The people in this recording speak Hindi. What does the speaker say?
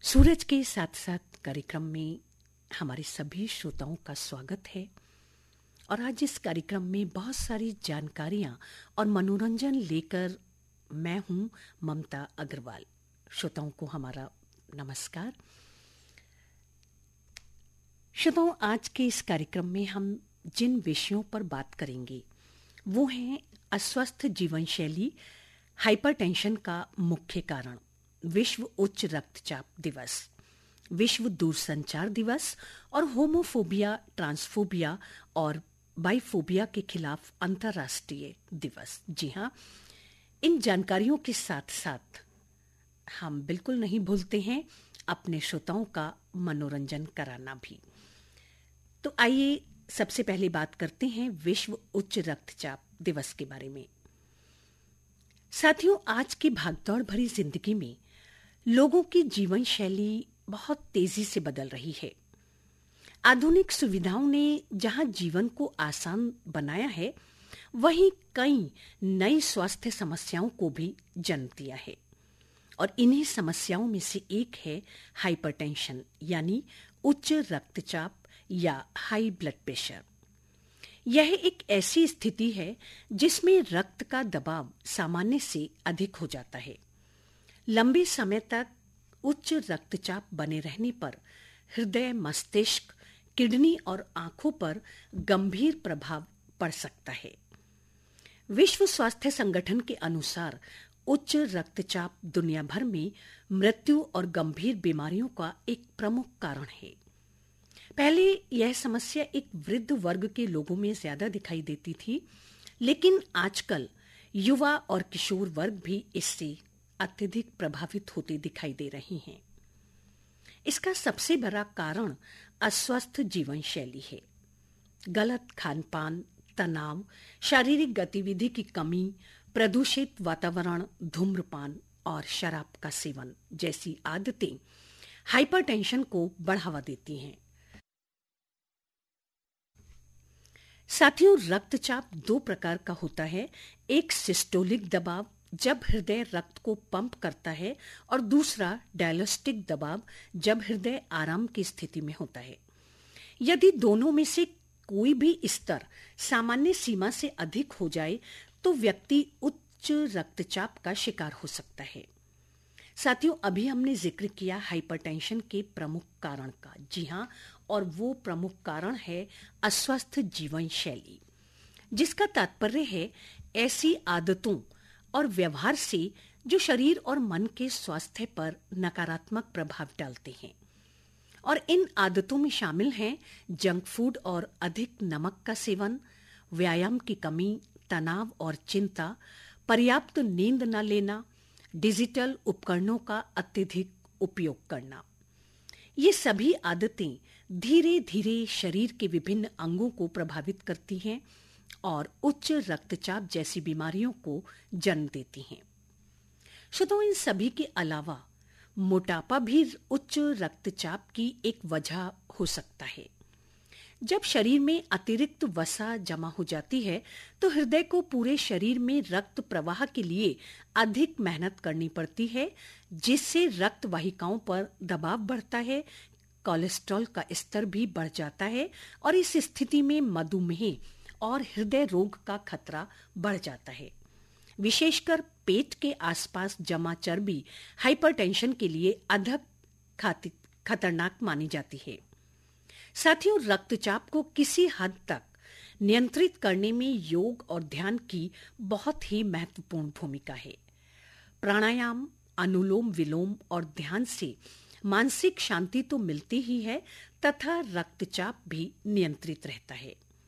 सूरज के साथ साथ कार्यक्रम में हमारे सभी श्रोताओं का स्वागत है। और आज इस कार्यक्रम में बहुत सारी जानकारियां और मनोरंजन लेकर मैं हूं ममता अग्रवाल। श्रोताओं को हमारा नमस्कार। श्रोताओं, आज के इस कार्यक्रम में हम जिन विषयों पर बात करेंगे वो हैं अस्वस्थ जीवन शैली, हाइपरटेंशन का मुख्य कारण, विश्व उच्च रक्तचाप दिवस, विश्व दूरसंचार दिवस और होमोफोबिया, ट्रांसफोबिया और बाइफोबिया के खिलाफ अंतर्राष्ट्रीय दिवस। जी हाँ, इन जानकारियों के साथ साथ हम बिल्कुल नहीं भूलते हैं अपने श्रोताओं का मनोरंजन कराना भी। तो आइए सबसे पहले बात करते हैं विश्व उच्च रक्तचाप दिवस के बारे में। साथियों, आज की भागदौड़ भरी जिंदगी में लोगों की जीवन शैली बहुत तेजी से बदल रही है। आधुनिक सुविधाओं ने जहां जीवन को आसान बनाया है, वहीं कई नई स्वास्थ्य समस्याओं को भी जन्म दिया है। और इन्हीं समस्याओं में से एक है हाइपरटेंशन, यानी उच्च रक्तचाप या हाई ब्लड प्रेशर। यह एक ऐसी स्थिति है जिसमें रक्त का दबाव सामान्य से अधिक हो जाता है। लंबे समय तक उच्च रक्तचाप बने रहने पर हृदय, मस्तिष्क, किडनी और आंखों पर गंभीर प्रभाव पड़ सकता है। विश्व स्वास्थ्य संगठन के अनुसार उच्च रक्तचाप दुनिया भर में मृत्यु और गंभीर बीमारियों का एक प्रमुख कारण है। पहले यह समस्या एक वृद्ध वर्ग के लोगों में ज्यादा दिखाई देती थी, लेकिन आजकल युवा और किशोर वर्ग भी इससे अत्यधिक प्रभावित होते दिखाई दे रहे हैं। इसका सबसे बड़ा कारण अस्वस्थ जीवन शैली है। गलत खान-पान, तनाव, शारीरिक गतिविधि की कमी, प्रदूषित वातावरण, धूम्रपान और शराब का सेवन जैसी आदतें हाइपरटेंशन को बढ़ावा देती हैं। साथियों, रक्तचाप दो प्रकार का होता है। एक सिस्टोलिक दबाव, जब हृदय रक्त को पंप करता है, और दूसरा डायलिस्टिक दबाव, जब हृदय आराम की स्थिति में होता है। यदि दोनों में से कोई भी स्तर सामान्य सीमा से अधिक हो जाए तो व्यक्ति उच्च रक्तचाप का शिकार हो सकता है। साथियों, अभी हमने जिक्र किया हाइपरटेंशन के प्रमुख कारण का। जी हाँ, और वो प्रमुख कारण है अस्वस्थ जीवन शैली, जिसका तात्पर्य है ऐसी आदतों और व्यवहार से जो शरीर और मन के स्वास्थ्य पर नकारात्मक प्रभाव डालते हैं। और इन आदतों में शामिल हैं जंक फूड और अधिक नमक का सेवन, व्यायाम की कमी, तनाव और चिंता, पर्याप्त नींद न लेना, डिजिटल उपकरणों का अत्यधिक उपयोग करना। ये सभी आदतें धीरे धीरे शरीर के विभिन्न अंगों को प्रभावित करती हैं और उच्च रक्तचाप जैसी बीमारियों को जन्म देती हैं। श्रोताओं, इन सभी के अलावा मोटापा भी उच्च रक्तचाप की एक वजह हो सकता है। जब शरीर में अतिरिक्त वसा जमा हो जाती है तो हृदय को पूरे शरीर में रक्त प्रवाह के लिए अधिक मेहनत करनी पड़ती है, जिससे रक्त वाहिकाओं पर दबाव बढ़ता है, कोलेस्ट्रॉल का स्तर भी बढ़ जाता है और इस स्थिति में मधुमेह और हृदय रोग का खतरा बढ़ जाता है। विशेषकर पेट के आसपास जमा चर्बी हाइपरटेंशन के लिए अधिक खतरनाक मानी जाती है। साथियों, रक्तचाप को किसी हद तक नियंत्रित करने में योग और ध्यान की बहुत ही महत्वपूर्ण भूमिका है। प्राणायाम, अनुलोम विलोम और ध्यान से मानसिक शांति तो मिलती ही है तथा रक्तचाप भी नियंत्रित रहता है।